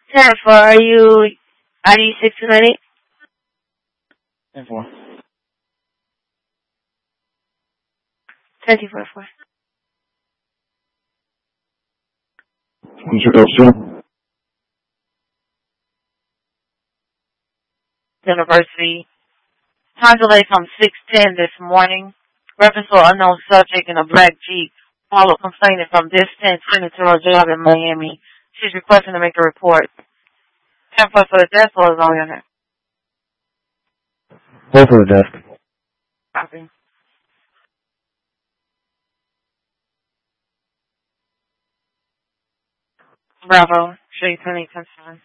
10-4, are you ID 6298? 10-4. 10-4. Introduction. University. Time delay from 6:10 this morning. Reference to unknown subject in a black Jeep. Follow complaining from this 10 to a job in Miami. She's requesting to make a report. 10-4 for the desk or is all on her? Both for the desk. Copy. Bravo. Show you 2010.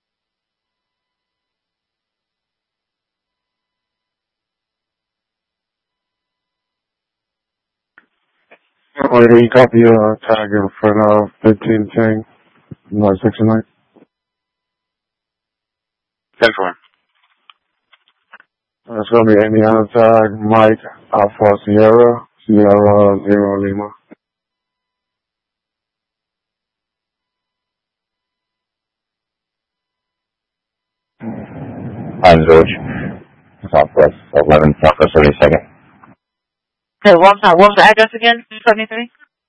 You copy your tag for 1510, 69. 10-4. It's going to be Indiana tag, Mike, Alpha Sierra, Sierra 0 Lima. I'm George. Southwest 11, Southwest 32nd. Okay, what was the address again? 73?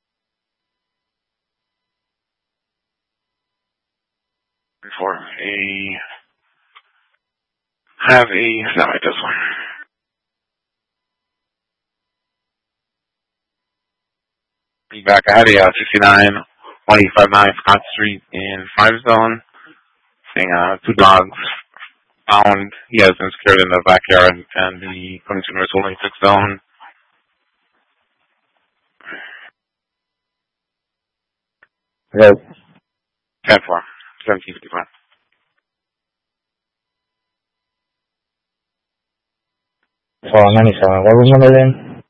Before no, this one. Be back. I had a 69-1859 Scott Street in 5 zone. Seeing 2 dogs found. He has been secured in the backyard and the consumer is holding 6 zone. Okay. 10-4. 1755. So 97. What was the number then?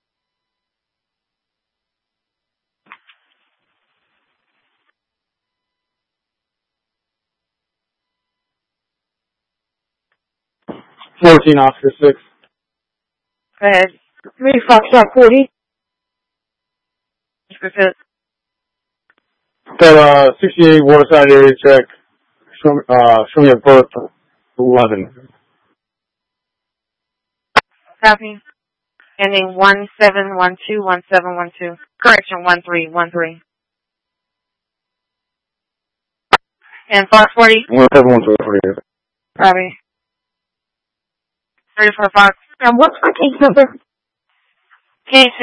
Oscar 6. Go ahead. 3 Foxtrot 40. That 68 Waterside area check. Show me a birth 11. Copy. Ending 1712. Correction 1313. And Fox 40. 1712. Copy. 34 Fox. And what's my case number? Case